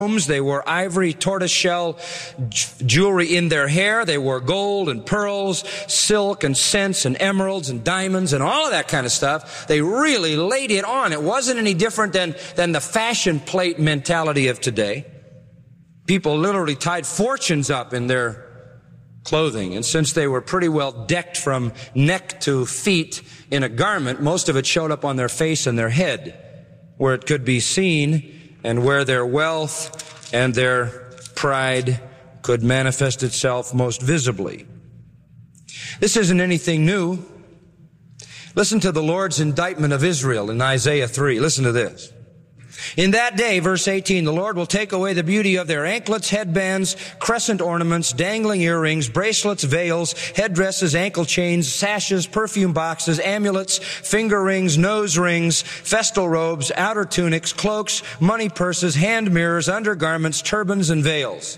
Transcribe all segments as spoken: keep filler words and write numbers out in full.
They wore ivory, tortoiseshell jewelry in their hair. They wore gold and pearls, silk and scents and emeralds and diamonds and all of that kind of stuff. They really laid it on. It wasn't any different than, than the fashion plate mentality of today. People literally tied fortunes up in their clothing. And since they were pretty well decked from neck to feet in a garment, most of it showed up on their face and their head, where it could be seen and where their wealth and their pride could manifest itself most visibly. This isn't anything new. Listen to the Lord's indictment of Israel in Isaiah three. Listen to this. In that day, verse eighteen, the Lord will take away the beauty of their anklets, headbands, crescent ornaments, dangling earrings, bracelets, veils, headdresses, ankle chains, sashes, perfume boxes, amulets, finger rings, nose rings, festal robes, outer tunics, cloaks, money purses, hand mirrors, undergarments, turbans, and veils.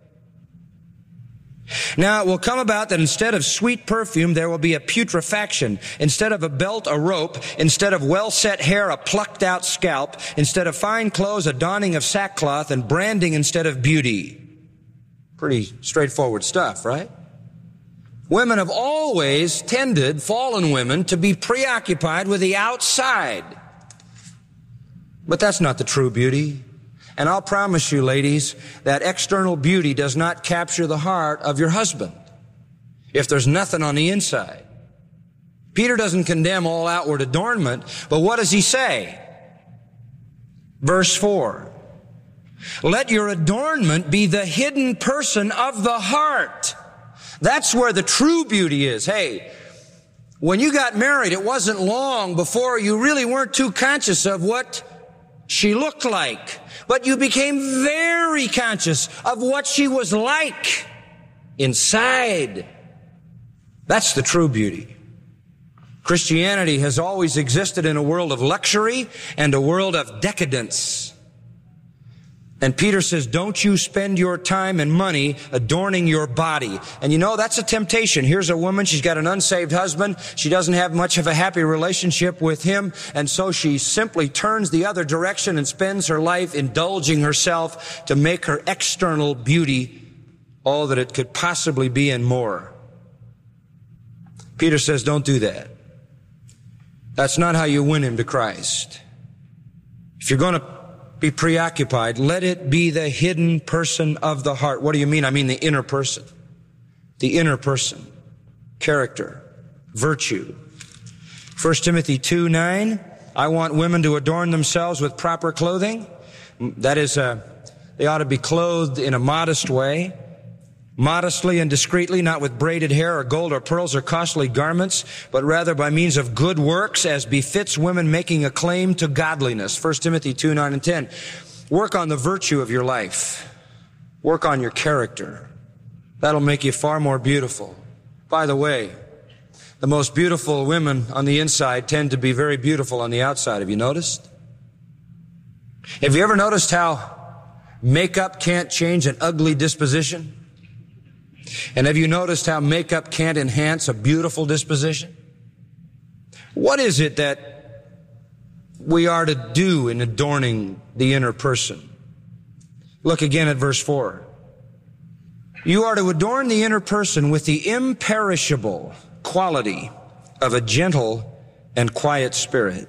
Now it will come about that instead of sweet perfume, there will be a putrefaction. Instead of a belt, a rope. Instead of well-set hair, a plucked-out scalp. Instead of fine clothes, a donning of sackcloth, and branding instead of beauty. Pretty straightforward stuff, right? Women have always tended, fallen women, to be preoccupied with the outside. But that's not the true beauty. And I'll promise you, ladies, that external beauty does not capture the heart of your husband if there's nothing on the inside. Peter doesn't condemn all outward adornment, but what does he say? Verse four. Let your adornment be the hidden person of the heart. That's where the true beauty is. Hey, when you got married, it wasn't long before you really weren't too conscious of what she looked like. But you became very conscious of what she was like inside. That's the true beauty. Christianity has always existed in a world of luxury and a world of decadence. And Peter says, don't you spend your time and money adorning your body. And you know, that's a temptation. Here's a woman, she's got an unsaved husband. She doesn't have much of a happy relationship with him. And so she simply turns the other direction and spends her life indulging herself to make her external beauty all that it could possibly be and more. Peter says, don't do that. That's not how you win him to Christ. If you're going to be preoccupied, let it be the hidden person of the heart. What do you mean? I mean the inner person. The inner person. Character. Virtue. First Timothy two nine, I want women to adorn themselves with proper clothing. That is, uh, they ought to be clothed in a modest way. Modestly and discreetly, not with braided hair or gold or pearls or costly garments, but rather by means of good works as befits women making a claim to godliness. First Timothy two nine and ten. Work on the virtue of your life. Work on your character. That'll make you far more beautiful. By the way, the most beautiful women on the inside tend to be very beautiful on the outside. Have you noticed? Have you ever noticed how makeup can't change an ugly disposition? And have you noticed how makeup can't enhance a beautiful disposition? What is it that we are to do in adorning the inner person? Look again at verse four. You are to adorn the inner person with the imperishable quality of a gentle and quiet spirit.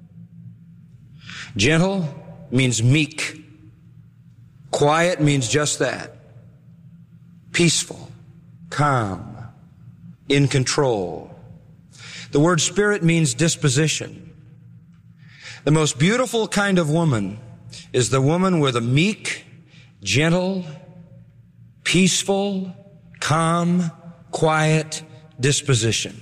Gentle means meek. Quiet means just that. Peaceful, calm, in control. The word spirit means disposition. The most beautiful kind of woman is the woman with a meek, gentle, peaceful, calm, quiet disposition.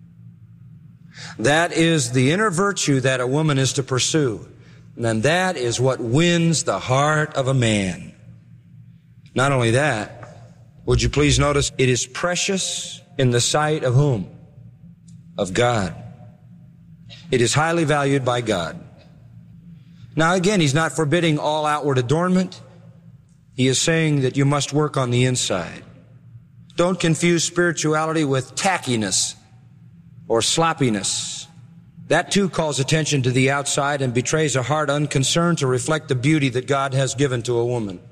That is the inner virtue that a woman is to pursue. And that is what wins the heart of a man. Not only that, would you please notice, it is precious in the sight of whom? Of God. It is highly valued by God. Now again, he's not forbidding all outward adornment. He is saying that you must work on the inside. Don't confuse spirituality with tackiness or sloppiness. That too calls attention to the outside and betrays a heart unconcerned to reflect the beauty that God has given to a woman.